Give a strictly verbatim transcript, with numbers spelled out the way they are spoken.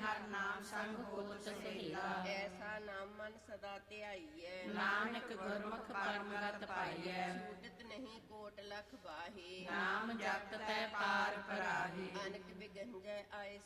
ਹਰ ਨਾਮ ਸੰਗ ਹੋਤ ਸਹੇਲਾ। ਐਸਾ ਨਾਮ ਮਨ ਸਦਾ ਧਿਆਈਐ, ਨਾਨਕ ਗੁਰਮੁਖ ਪਰਮਗਤ ਪਾਈਐ। ਛੂਟਤ ਨਹੀਂ ਕੋਟ ਲਖ ਬਾਹੇ, ਨਾਮ ਜਪਤ ਤੈ ਪਾਰ ਪਰਾਹੇ। ਅਨਕ ਬਿਗੰਜੈ ਆਏ